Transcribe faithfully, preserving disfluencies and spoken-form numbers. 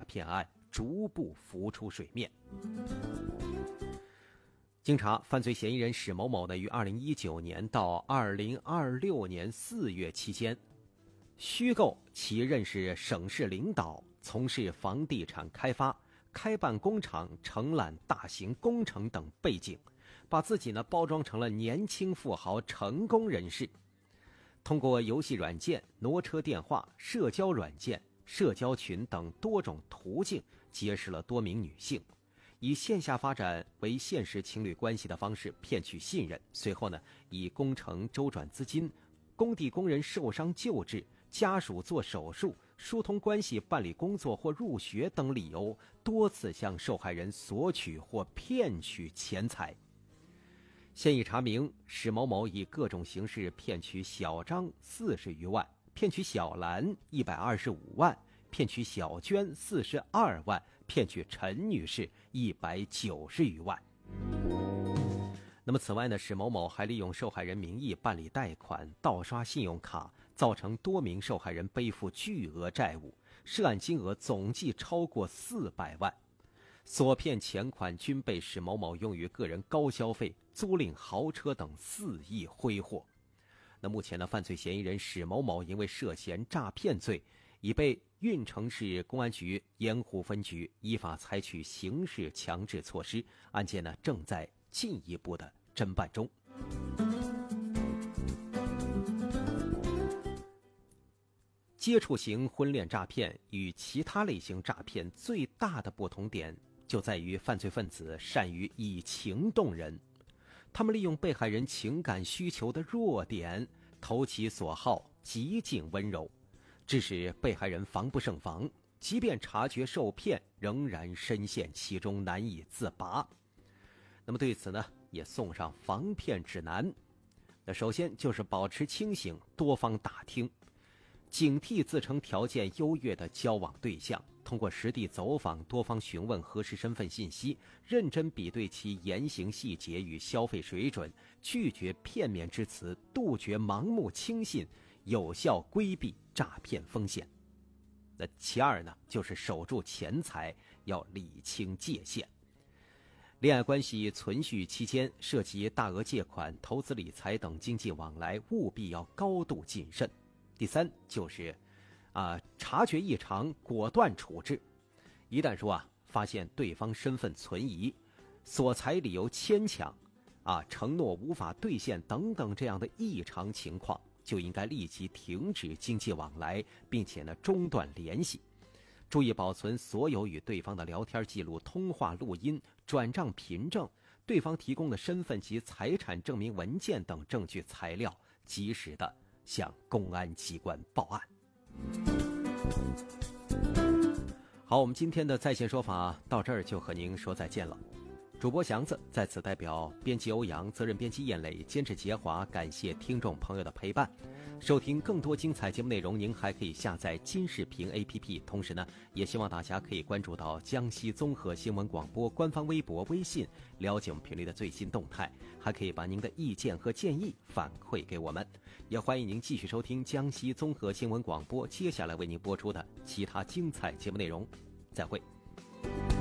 骗案逐步浮出水面。经查，犯罪嫌疑人史某某呢，于二零一九年到二零二六年四月期间，虚构其任是省市领导，从事房地产开发、开办工厂、承揽大型工程等背景，把自己呢包装成了年轻富豪、成功人士。通过游戏软件、挪车电话、社交软件、社交群等多种途径结识了多名女性，以线下发展为现实情侣关系的方式骗取信任，随后呢，以工程周转资金、工地工人受伤救治、家属做手术、疏通关系、办理工作或入学等理由，多次向受害人索取或骗取钱财。现已查明，史某某以各种形式骗取小张四十余万，骗取小兰一百二十五万，骗取小娟四十二万，骗取陈女士一百九十余万。那么此外呢，史某某还利用受害人名义办理贷款、盗刷信用卡，造成多名受害人背负巨额债务，涉案金额总计超过四百万。所骗钱款均被史某某用于个人高消费、租赁豪车等肆意挥霍。那目前呢，犯罪嫌疑人史某某因为涉嫌诈骗罪，已被郓城市公安局盐湖分局依法采取刑事强制措施，案件呢正在进一步的侦办中。接触型婚恋诈骗与其他类型诈骗最大的不同点就在于犯罪分子善于以情动人，他们利用被害人情感需求的弱点，投其所好，极尽温柔，致使被害人防不胜防，即便察觉受骗，仍然深陷其中难以自拔。那么对此呢，也送上防骗指南。那首先就是保持清醒，多方打听，警惕自称条件优越的交往对象，通过实地走访，多方询问核实身份信息，认真比对其言行细节与消费水准，拒绝片面之词，杜绝盲目轻信，有效规避诈骗风险。那其二呢，就是守住钱财，要理清界限。恋爱关系存续期间，涉及大额借款、投资理财等经济往来，务必要高度谨慎。第三就是啊，察觉异常，果断处置。一旦说啊，发现对方身份存疑、索财理由牵强、啊承诺无法兑现等等这样的异常情况，就应该立即停止经济往来，并且呢中断联系。注意保存所有与对方的聊天记录、通话录音、转账凭证、对方提供的身份及财产证明文件等证据材料，及时的向公安机关报案。好，我们今天的在线说法到这儿就和您说再见了。主播祥子在此代表编辑欧阳、责任编辑燕磊、监制杰华，感谢听众朋友的陪伴。收听更多精彩节目内容，您还可以下载金视频 A P P， 同时呢，也希望大家可以关注到江西综合新闻广播官方微博、微信，了解我们频率的最新动态，还可以把您的意见和建议反馈给我们。也欢迎您继续收听江西综合新闻广播接下来为您播出的其他精彩节目内容。再会。